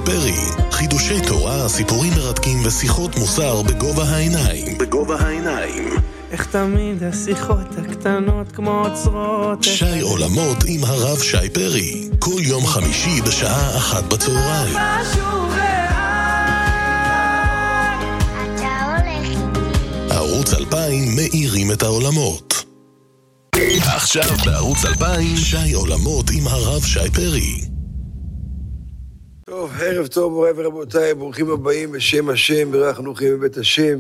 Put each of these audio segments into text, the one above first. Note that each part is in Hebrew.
פרי. חידושי תורה, סיפורים מרתקים ושיחות מוסר בגובה העיניים. בגובה העיניים. איך תמיד השיחות הקטנות כמו אוצרות. שי עולמות עם הרב שי פרי. כל יום חמישי בשעה 1 בצהריים. ערוץ 2000 מאירים את העולמות. עכשיו בערוץ 2000 שי עולמות עם הרב שי פרי. טוב, ערב טוב מוריי ורבותיי, ברוכים הבאים בשם השם, ברוך נוחים בבית השם.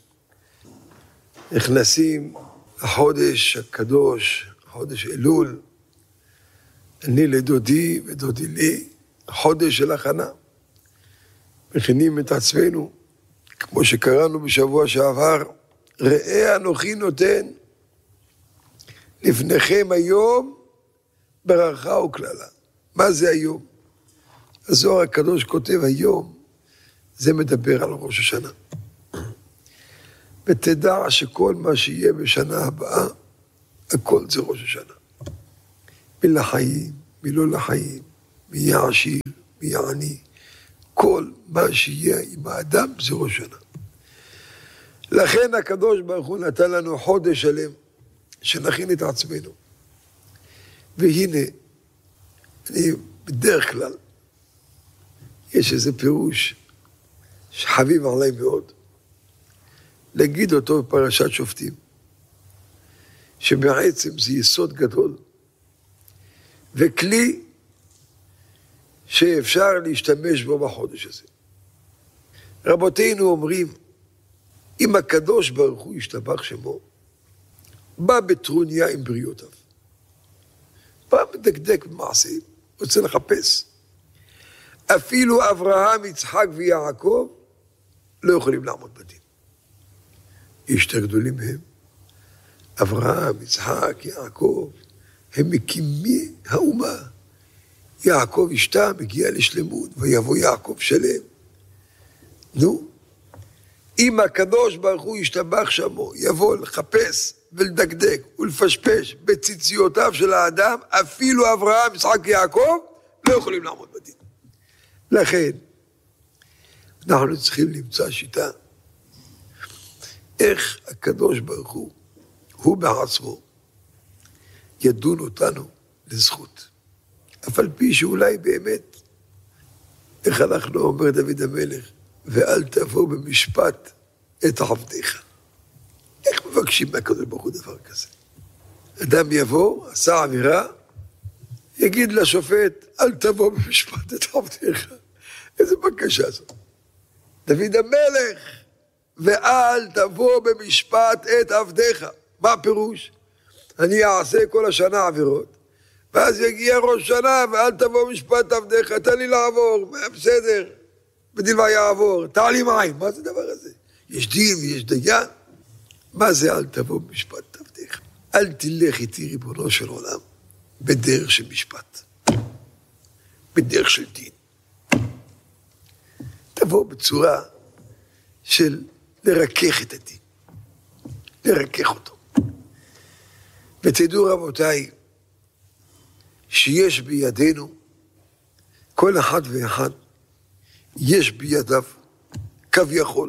נכנסים החודש הקדוש, חודש אלול. אני לדודי ודודי לי, חודש של הכנה. מכינים את עצמנו, כמו שקראנו בשבוע שעבר, ראה אנוכי נותן לפניכם היום ברכה וקללה. מה זה היום? הזוהר הקדוש כותב היום, זה מדבר על ראש השנה. ותדע שכל מה שיהיה בשנה הבאה, הכל זה ראש השנה. מי לחיים, מי לא לחיים, מי יהיה עשיר, מי יהיה עני. כל מה שיהיה עם האדם זה ראש השנה. לכן הקדוש ברוך הוא נתן לנו חודש שלם, שנכין את עצמנו. והנה, אני בדרך כלל, יש איזה פירוש שחביב עליי מאוד, להגיד אותו בפרשת שופטים, שבעצם זה יסוד גדול, וכלי שאפשר להשתמש בו בחודש הזה. רבותינו אומרים, אם הקדוש ברוך הוא ישתבח שמו, בא בטרוניה עם בריאותיו. בא מדקדק במעשים, רוצה לחפש. אפילו אברהם, יצחק ויעקב לא יכולים לעמוד בדין. יש יותר גדולים מהם. אברהם, יצחק, יעקב, הם מקימי האומה. יעקב אשתה מגיע לשלמות, ויבוא יעקב שלם. נו, אם הקדוש ברוך הוא ישתבח שמו, יבוא לחפש ולדקדק ולפשפש בציציותיו של האדם, אפילו אברהם, יצחק ויעקב לא יכולים לעמוד בדין. לכן, אנחנו צריכים למצוא שיטה, איך הקדוש ברוך הוא בעצמו, ידון אותנו לזכות. אף על פי שאולי באמת, איך אנחנו אומר דוד המלך, ואל תבוא במשפט את עבדיך. איך מבקשים מהקדוש ברוך הוא דבר כזה? אדם יבוא, עשה עבירה, יגיד לשופט, אל תבוא במשפט את עבדיך. איזה בקשה זאת? דוד המלך, ואל תבוא במשפט את עבדיך. מה הפירוש? אני אעשה כל השנה עבירות, ואז יגיע ראש שנה, ואל תבוא במשפט עבדיך, תן לי לעבור, בסדר, בדין ויעבור, תעלי מים. מה זה הדבר הזה? יש דין ויש דיין. מה זה אל תבוא במשפט עבדיך? אל תלך איתי ריבונו של עולם, בדרך של משפט, בדרך של דין. תבוא בצורה של לרכך את הדין, לרכך אותו. ותדעו רבותיי, שיש בידינו, כל אחד ואחד, יש בידיו כביכול,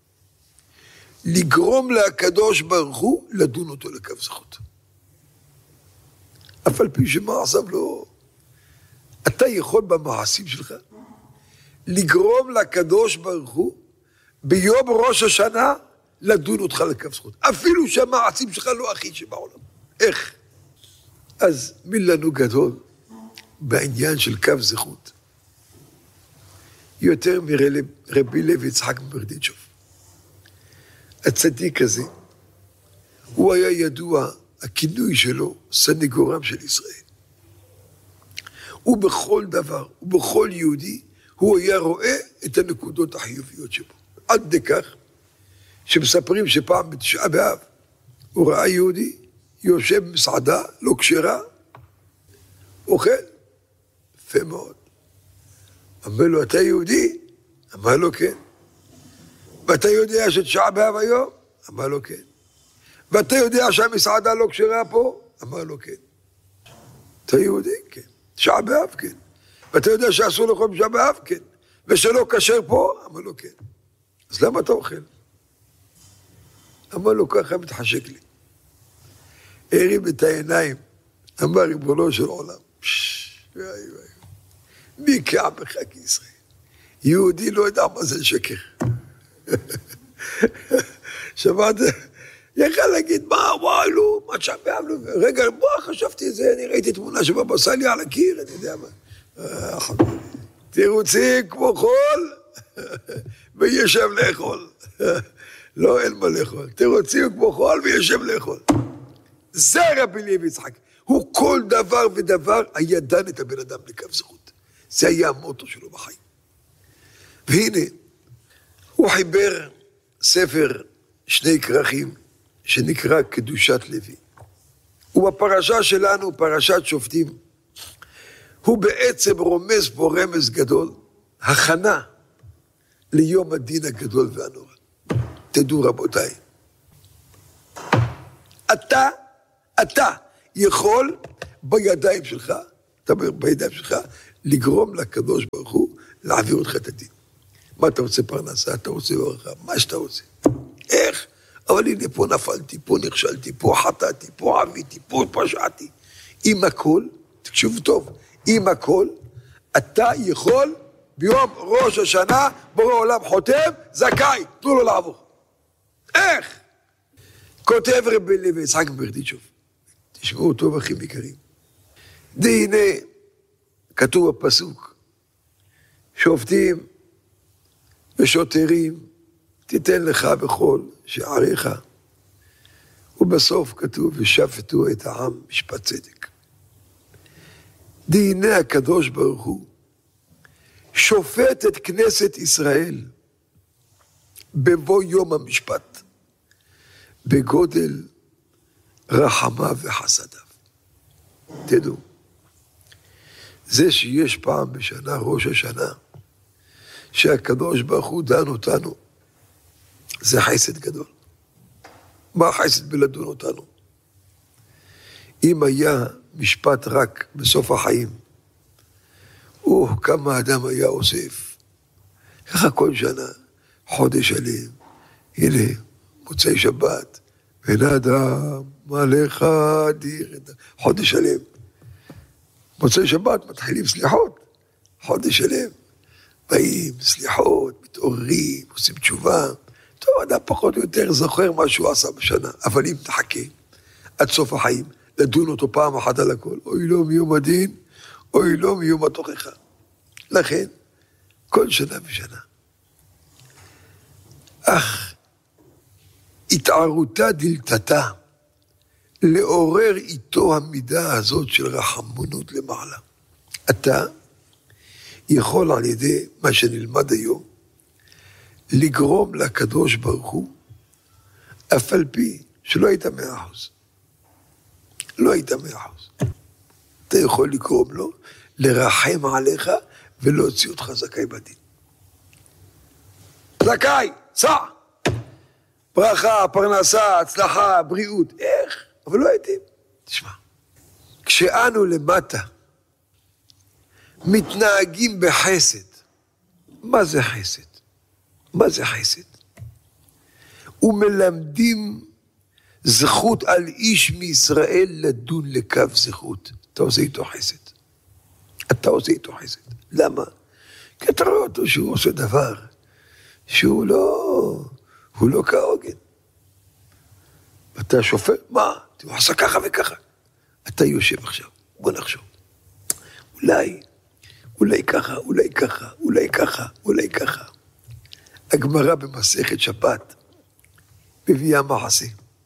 לגרום לקדוש ברוך הוא לדון אותו לקו זכות. אף על פי שמעשיו לא, אתה יכול במעשים שלך, לגרום לקדוש ברוך הוא, ביום ראש השנה, לדון אותך לקו זכות. אפילו שהמעשים שלך לא הכי שבעולם. איך? אז מי לנו גדול בעניין של קו זכות? יותר מרבי לוי יצחק מברדיצ'וב. הצדיק הזה, הוא היה ידוע, הכינוי שלו, סנגורם של ישראל. ובכל דבר, ובכל יהודי, הוא היה רואה את הנקודות החיוביות שבו. עד דקך, שמספרים שפעם בתשעה באב, הוא ראה יהודי, יושב במסעדה, לא כשרה, אוכל, יפה מאוד. אמר לו, אתה יהודי? אמר לו, כן. ואתה יודע שתשעה באב היום? אמר לו, כן. ואתה יודע שהמסעדה לא כשרה פה? אמר לו, כן. אתה יהודי? כן. תשעה באב? כן. ואתה יודע שאסור לאכול בתשעה באב? כן. ושלא כשר פה? אמר לו כן. אז למה אתה אוכל? אמר לו ככה מתחשק לי. הרים את העיניים, אמר ריבונו של עולם, מי קעה בך כישראל? יהודי לא יודע מה זה שקר. שמעת? יכל להגיד, לא, מה שבאב לו, רגע, חשבתי את זה, אני ראיתי תמונה שבא עשה לי על הקיר, אני יודע מה. תירוצים כמו חול, וישב לאכול. לא, אין מה לאכול. תירוצים כמו חול, וישב לאכול. זה רבי לוי יצחק. הוא כל דבר ודבר היה דן את הבן אדם לכף זכות. זה היה המוטו שלו בחיים. והנה, הוא חיבר ספר שני כרכים, שנקרא קדושת לוי. ובפרשה שלנו, פרשת שופטים, הוא בעצם רומז פה רמז גדול, הכנה ליום הדין הגדול והנורא. תדעו רבותיי, אתה יכול בידיים שלך, אתה אומר בידיים שלך, לגרום לקדוש ברוך הוא להעביר אותך את הדין. מה אתה רוצה פרנסה, אתה רוצה ברכה, מה שאתה רוצה. איך? אבל הנה פה נפלתי, פה נכשלתי, פה חטאתי, פה עביתי, פה פשעתי. עם הכל, תקשיבו טוב, עם הכל, אתה יכול ביום ראש השנה, בורא עולם חותם, זכאי, תנו לו לעבור. איך? כותב רבי לוי יצחק מברדיצ'וב, תשמעו טוב אחים יקרים. הנה, כתוב בפסוק, שופטים ושוטרים, תיתן לך בכל שעריך. ובסוף כתוב, ושפטו את העם משפט צדק. הנה הקדוש ברוך הוא, שופט את כנסת ישראל, בבוא יום המשפט, בגודל רחמה וחסדיו. תדעו, זה שיש פעם בשנה, ראש השנה, שהקדוש ברוך הוא דן אותנו, זה חסד גדול. מה החסד בלדון אותנו? אם היה משפט רק בסוף החיים, כמה אדם היה אוסף. ככה כל שנה, חודש שלם, הנה, מוצאי שבת, ונאדם, מלאך אדיר, חודש שלם. מוצאי שבת מתחילים סליחות, חודש שלם. באים, סליחות, מתעוררים, עושים תשובה. טוב, אדם פחות או יותר זוכר מה שהוא עשה בשנה, אבל אם תחכה עד סוף החיים, לדון אותו פעם אחת על הכל, אוי לא מיום הדין, אוי לא מיום התוכחה. לכן, כל שנה ושנה. אך התערותה דלתתה, לעורר איתו המידה הזאת של רחמנות למעלה. אתה יכול על ידי מה שנלמד היום, לגרום לקדוש ברוך הוא, אף על פי שלא היית 100%. לא היית 100%. אתה יכול לגרום לו, לרחם עליך, ולהוציא אותך זכאי בדין. זכאי, צע! ברכה, פרנסה, הצלחה, בריאות. איך? אבל לא הייתי. תשמע, כשאנו למטה, מתנהגים בחסד. מה זה חסד? מה זה חסד? ומלמדים זכות על איש מישראל לדון לקו זכות. אתה עושה איתו חסד. אתה עושה איתו חסד. למה? כי אתה רואה אותו שהוא עושה דבר שהוא לא כהוגן. ואתה שופט, מה? הוא עשה ככה וככה. אתה יושב עכשיו, בוא נחשוב. אולי ככה, אולי ככה, אולי ככה, אולי ככה. הגמרא במסכת שבת מביאה מעשה.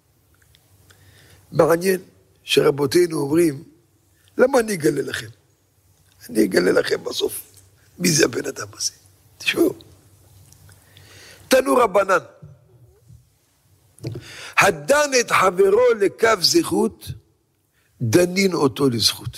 מעניין שרבותינו אומרים, למה אני אגלה לכם? אני אגלה לכם בסוף. מי זה הבן אדם הזה? תשמעו. תנו רבנן. הדן את חברו לקו זכות, דנין אותו לזכות.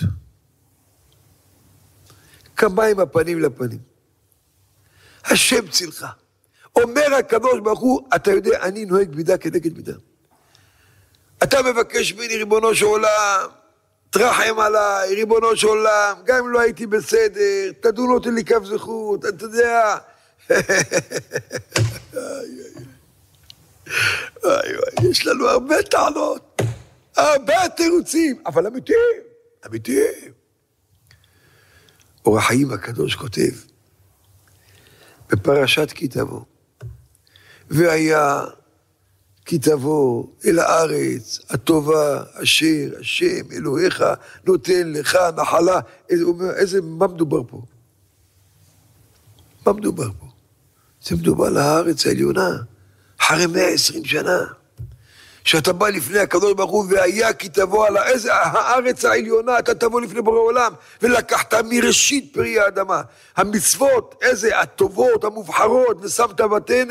כמה עם הפנים לפנים. השם צילך. אומר הקדוש ברוך הוא, אתה יודע, אני נוהג מידה כנגד מידה. אתה מבקש ממני ריבונו של עולם, תרחם עליי, ריבונו של עולם, גם אם לא הייתי בסדר, תדון אותי לכף זכות, אתה יודע. יש לנו הרבה טענות, הרבה תירוצים, אבל אמיתיים. אור החיים הקדוש כותב, בפרשת כי תבוא, והיה כי תבוא אל הארץ הטובה אשר השם אלוהיך נותן לך נחלה. מה מדובר פה? זה מדובר על הארץ העליונה, אחרי 120 שנה. שאתה בא לפני הקדוש ברוך הוא, והיה כי תבוא על הארץ העליונה, אתה תבוא לפני בורא עולם, ולקחת מראשית פרי האדמה, המצוות, איזה הטובות, המובחרות, ושמת בתנה.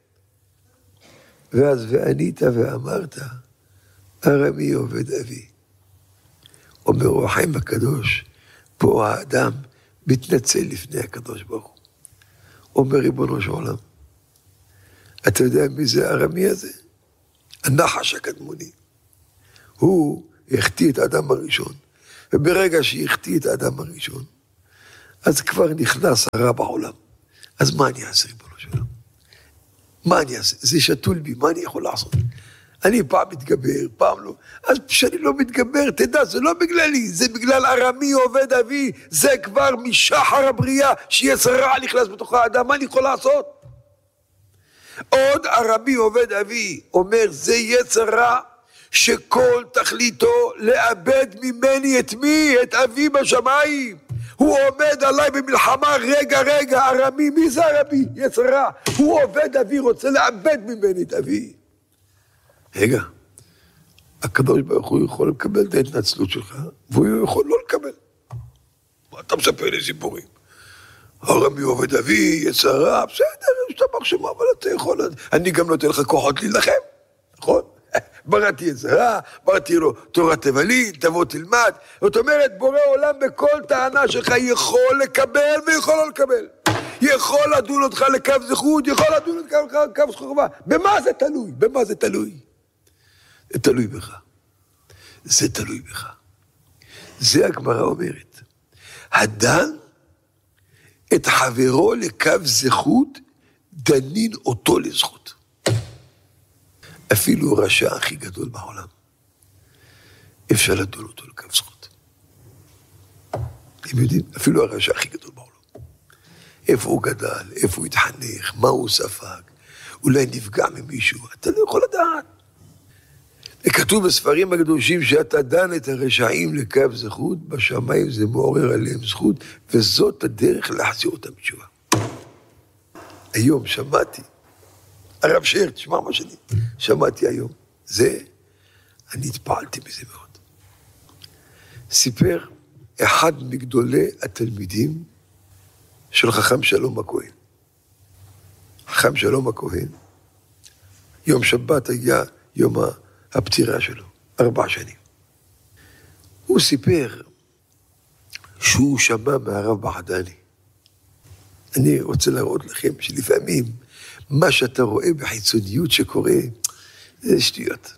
ואז וענית ואמרת, ארמי עובד אבי. אומר אור החיים הקדוש, פה האדם מתנצל לפני הקדוש ברוך הוא. אומר ריבונו של עולם, אתה יודע מי זה ארמי הזה? הנחש הקדמוני. הוא החטיא את האדם הראשון, וברגע שהחטיא את האדם הראשון, אז כבר נכנס הרע בעולם. אז מה אני אעשה, ריבונו של עולם? מה אני אעשה? זה שתול בי, מה אני יכול לעשות? אני פעם מתגבר, פעם לא. אז כשאני לא מתגבר, תדע, זה לא בגללי, זה בגלל ארמי עובד אבי, זה כבר משחר הבריאה, שיצר רע נכנס בתוך האדם, מה אני יכול לעשות? עוד ארמי עובד אבי, אומר, זה יצר רע, שכל תכליתו לאבד ממני את מי? את אבי בשמיים. הוא עומד עליי במלחמה, רגע, ארמי, מי זה ארמי? יצר רע. הוא עובד אבי, רוצה לאבד ממני את אבי. רגע, הקדוש ברוך הוא יכול לקבל את ההתנצלות שלך, והוא יכול לא לקבל. מה אתה מספר לי סיפורים? ארמי עובד אבי, יצר רע, בסדר, יש את המחשבה, אבל אתה יכול, אני גם נותן לך כוחות להילחם, נכון? בראתי את זרה, בראתי לו תורת תבלין, תבוא תלמד. זאת אומרת, בורא עולם בכל טענה שלך יכול לקבל ויכול לא לקבל. יכול לדון אותך לקו זכות, יכול לדון אותך לקו זכות. במה זה תלוי? זה תלוי בך. זה הגמרא אומרת. הדן את חברו לקו זכות, דנין אותו לזכות. אפילו הרשע הכי גדול בעולם, אפשר לדון אותו לקו זכות. אתם יודעים, אפילו הרשע הכי גדול בעולם. איפה הוא גדל, איפה הוא התחנך, מה הוא ספג, אולי נפגע ממישהו, אתה לא יכול לדעת. וכתוב בספרים הקדושים שאתה דן את הרשעים לקו זכות, בשמיים זה מעורר עליהם זכות, וזאת הדרך להחזיר אותם בתשובה. היום שמעתי, הרב שר, תשמע מה שאני שמעתי היום. אני התפעלתי מזה מאוד. סיפר אחד מגדולי התלמידים של חכם שלום הכהן. חכם שלום הכהן, יום שבת היה יום הפטירה שלו, 4 שנים. הוא סיפר שהוא שמע מהרב בעדני. אני רוצה להראות לכם שלפעמים מה שאתה רואה בחיצוניות שקורה, זה שטויות.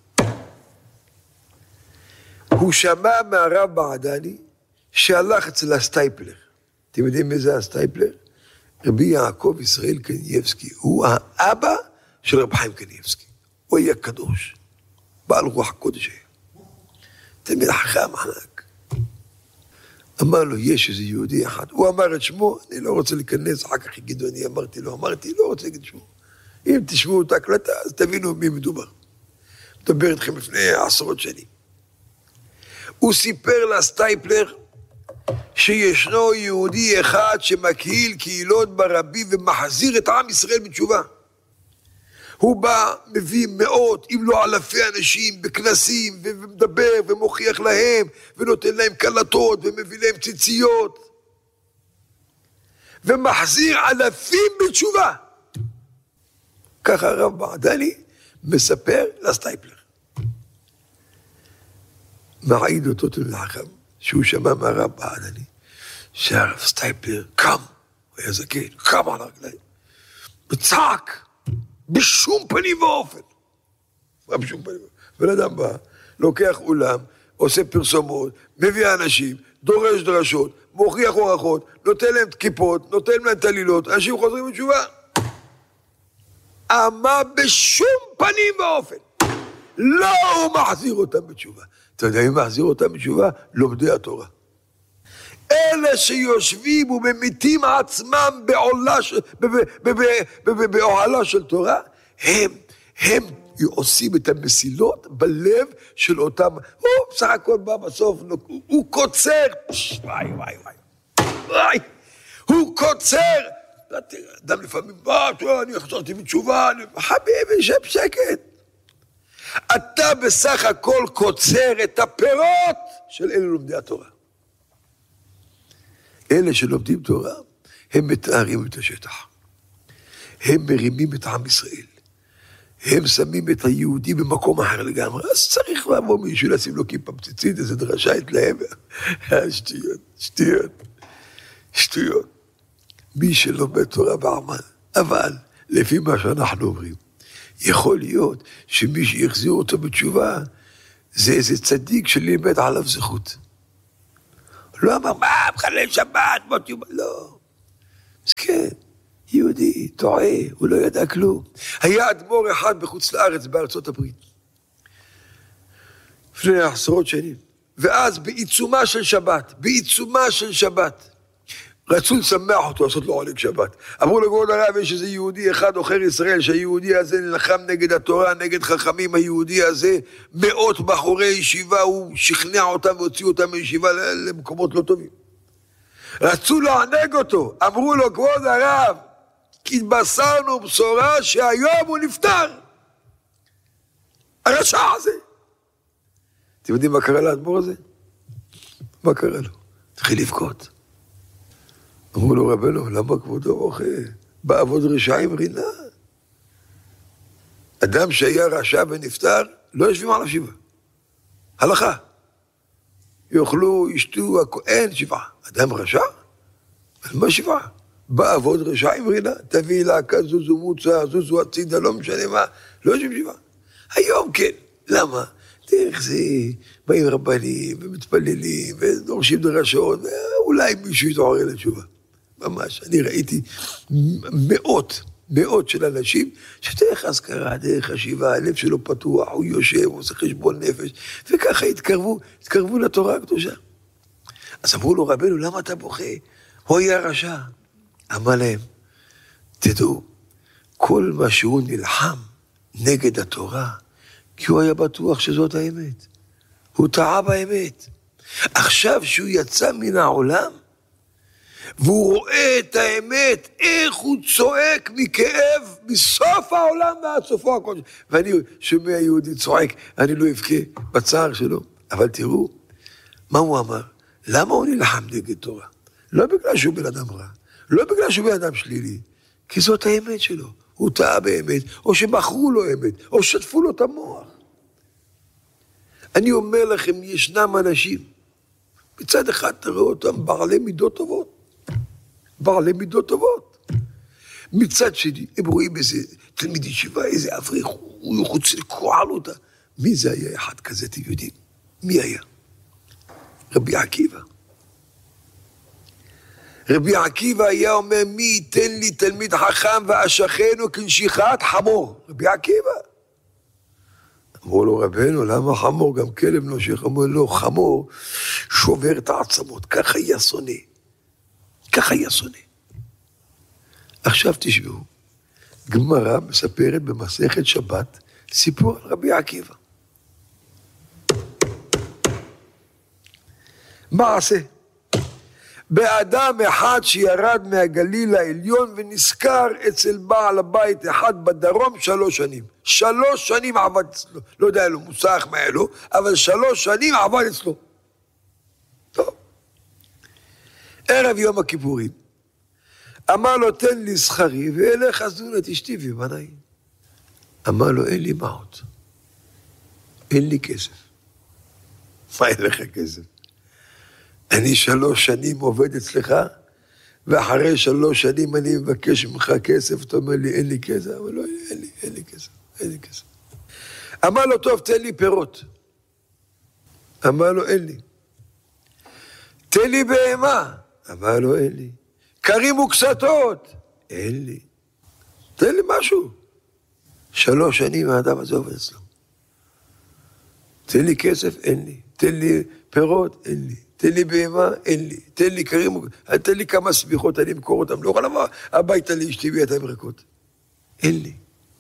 הוא שמע מהרב בעדני שהלך אצל הסטייפלר. אתם יודעים מי זה הסטייפלר? רבי יעקב ישראל קניבסקי. הוא האבא של רב חיים קניבסקי. הוא היה קדוש. בעל רוח קודש. תלמיד חכם ענק. אמר לו, יש איזה יהודי אחד. הוא אמר את שמו, אני לא רוצה להיכנס, אחר כך יגידו, אני אמרתי, לא רוצה להגיד שמו. אם תשמעו את ההקלטה, אז תבינו מי מדובר. מדבר איתכם לפני 10 שנים. הוא סיפר לסטייפלר שישנו יהודי אחד שמקהיל קהילות ברבים ומחזיר את עם ישראל בתשובה. הוא בא, מביא מאות, אם לא אלפי אנשים בכנסים ומדבר ומוכיח להם ונותן להם קלטות ומביא להם ציציות ומחזיר אלפים בתשובה. ככה הרב בעדני מספר לסטייפלר. מעיד אותו תלמיד חכם, שהוא שמע מהרב בעדני, שהרב סטייפלר קם, הוא היה זקן, קם על הרגליים, וצעק, בשום פנים ואופן. בן אדם בא, לוקח אולם, עושה פרסומות, מביא אנשים, דורש דרשות, מוכיח הוכחות, נותן להם כיפות, נותן להם תלילות, אנשים חוזרים בתשובה. אמה בשום פנים ואופן. לא הוא מחזיר אותם בתשובה. אתה יודע אם מחזיר אותם בתשובה? לומדי התורה. אלה שיושבים וממיתים עצמם באוהלה של תורה, הם עושים את המסילות בלב של אותם, הוא בסך הכל בא בסוף, הוא קוצר, וואי, הוא קוצר, אדם לפעמים בא, אני חזרתי בתשובה, חביבי, שב שקט. אתה בסך הכל קוצר את הפירות של אלה לומדי התורה. אלה שלומדים תורה, הם מתארים את השטח. הם מרימים את עם ישראל. הם שמים את היהודי במקום אחר לגמרי. אז צריך לבוא מישהו לשים לו כיפה פציצית, איזה דרשה התלהם. שטויות. מי שלומד תורה בעמל. אבל, לפי מה שאנחנו אומרים, יכול להיות שמי שיחזיר אותו בתשובה, זה איזה צדיק שלימד עליו זכות. לא אמר, מה, מחלל שבת, בתשובה, לא. אז כן, יהודי, טועה, הוא לא ידע כלום. היה אדמו"ר אחד בחוץ לארץ, בארצות הברית. לפני עשרות שנים. ואז בעיצומה של שבת, רצו לשמח אותו, לעשות לו עונג שבת. אמרו לכבוד הרב, יש איזה יהודי אחד עוכר ישראל, שהיהודי הזה נלחם נגד התורה, נגד חכמים, היהודי הזה, מאות בחורי ישיבה, הוא שכנע אותם והוציא אותם מישיבה למקומות לא טובים. רצו לענג אותו, אמרו לו, כבוד הרב, כי התבשרנו בשורה שהיום הוא נפטר. הרשע הזה. אתם יודעים מה קרה לאדמו"ר הזה? מה קרה לו? התחיל לבכות. אמרו לו, רבנו, למה כבודו בוכה? בעבוד רשעים רינה. אדם שהיה רשע ונפטר, לא יושבים עליו שבעה. הלכה. יאכלו, ישתו, אין שבעה. אדם רשע? מה שבעה? בעבוד רשעים רינה. תביא להקה, זוזו מוצא, זוזו הצידה, לא משנה מה. לא יושבים שבעה. היום כן. למה? דרך זה באים רבנים ומתפללים ודורשים דרשות, ואולי מישהו יתעורר לתשובה. ממש, אני ראיתי מאות של אנשים, שדרך אזכרה, דרך חשיבה, הלב שלו פתוח, הוא יושב, הוא עושה חשבון נפש, וככה התקרבו לתורה הקדושה. אז אמרו לו, רבנו, למה אתה בוכה? הוא היה רשע. אמר להם, תדעו, כל מה שהוא נלחם נגד התורה, כי הוא היה בטוח שזאת האמת. הוא טעה באמת. עכשיו שהוא יצא מן העולם, והוא רואה את האמת, איך הוא צועק מכאב, מסוף העולם ועד סופו הכל. ואני שומע יהודי צועק, אני לא אבכה בצער שלו. אבל תראו, מה הוא אמר? למה הוא נלחם נגד תורה? לא בגלל שהוא בן אדם רע, לא בגלל שהוא בן אדם שלילי, כי זאת האמת שלו. הוא טעה באמת, או שבחרו לו אמת, או שטפו לו את המוח. אני אומר לכם, ישנם אנשים, מצד אחד תראו אותם בעלי מידות טובות. מצד שני, הם רואים איזה תלמיד ישיבה, איזה אברך, הוא חוצה לקרוע לו אותה. מי זה היה אחד כזה, אתם יודעים? מי היה? רבי עקיבא. רבי עקיבא היה אומר, מי ייתן לי תלמיד חכם ואשכנו כנשיכת חמור? רבי עקיבא. אמרו לו, רבנו, למה חמור? גם כלב נושך. אמרו לו, חמור שובר את העצמות, ככה היה שונא. עכשיו תשמעו, גמרא מספרת במסכת שבת סיפור על רבי עקיבא. מעשה. באדם אחד שירד מהגליל העליון ונזכר אצל בעל הבית אחד בדרום 3 שנים. 3 שנים עבד אצלו. לא יודע לו מוסך מה היה לו, אבל 3 שנים עבד אצלו. טוב. ערב יום הכיפורים. אמר לו, תן לי שכרי ואלך זונת אשתי ובניי. אמר לו, אין לי מעות. אין לי כסף. מה אין לך כסף? אני 3 שנים עובד אצלך, ואחרי 3 שנים אני מבקש ממך כסף, אתה אומר לי, אין לי כסף, אבל לא, אין לי כסף. אמר לו, טוב, תן לי פירות. אמר לו, אין לי. תן לי בהמה. אמר לו, אין לי. כרים וקסתות. אין לי. תן לי משהו. 3 שנים האדם הזה עובד אצלו. תן לי כסף, אין לי. תן לי פירות, אין לי. תן לי בהמה, אין לי. תן לי כרים, תן לי כמה סביחות, אני אמכור אותם. לא יכול לבוא הביתה לאשתי וידיים ריקות. אין לי.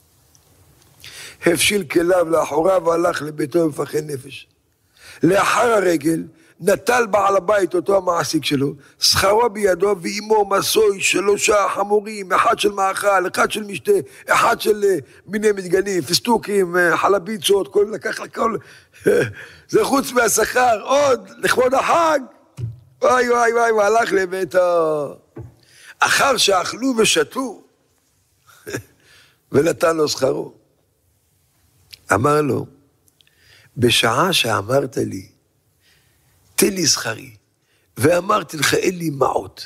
הפשיל כליו לאחוריו והלך לביתו מפחד נפש. לאחר הרגל נטל בעל הבית אותו המעסיק שלו, שכרו בידו ואימו מסוי 3 חמורים, 1 של מאכל, 1 של משתה, 1 של מיני מדגנים, פסטוקים, חלביצות, לקח לכל, זה חוץ מהשכר, עוד לכבוד החג, וואי וואי וואי, והלך לביתו. אחר שאכלו ושתו, ונתן לו שכרו. אמר לו, בשעה שאמרת לי, תן לי שכרי, ואמרתי לך, אין לי מעות.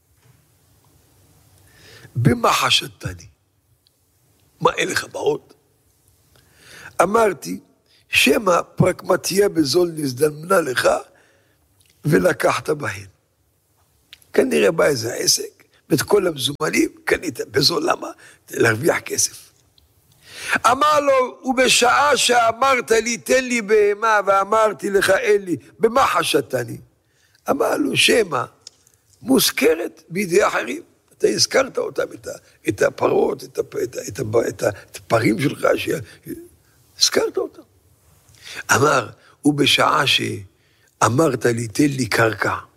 במה חשדתני? מה, אין לך מעות? אמרתי, שמא פרקמטיה בזול נזדמנה לך, ולקחת בהן. כנראה בא איזה עסק, ואת כל המזומנים, קנית בזול, למה? להרוויח כסף. אמר לו, ובשעה שאמרת לי, תן לי בהמה, ואמרתי לך, אין לי, במה חשדתני? אמר לו, שמא מוזכרת בידי אחרים. אתה הזכרת אותם, את הפרות, את הפרים שלך, הזכרת אותם. אמר, ובשעה שאמרת לי, תן לי קרקע,